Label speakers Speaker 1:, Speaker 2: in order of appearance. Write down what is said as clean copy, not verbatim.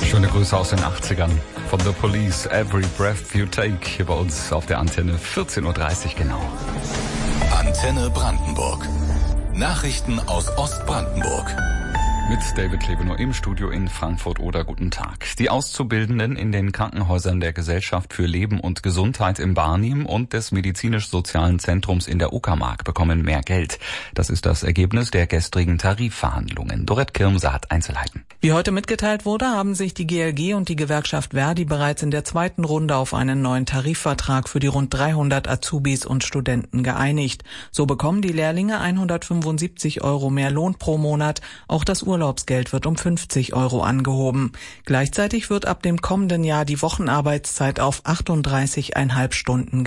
Speaker 1: Schöne Grüße aus den 80ern von The Police, Every Breath You Take, hier bei uns auf der Antenne, 14.30 Uhr genau.
Speaker 2: Antenne Brandenburg. Nachrichten aus Ostbrandenburg.
Speaker 1: Mit David Klebenor im Studio in Frankfurt oder guten Tag. Die Auszubildenden in den Krankenhäusern der Gesellschaft für Leben und Gesundheit im Barnim und des Medizinisch-Sozialen Zentrums in der Uckermark bekommen mehr Geld. Das ist das Ergebnis der gestrigen Tarifverhandlungen. Dorette Kirmse hat Einzelheiten.
Speaker 3: Wie heute mitgeteilt wurde, haben sich die GLG und die Gewerkschaft Verdi bereits in der zweiten Runde auf einen neuen Tarifvertrag für die rund 300 Azubis und Studenten geeinigt. So bekommen die Lehrlinge 175 € mehr Lohn pro Monat. Auch das Urlaubsgeld wird um 50 € angehoben. Gleichzeitig wird ab dem kommenden Jahr die Wochenarbeitszeit auf 38,5 Stunden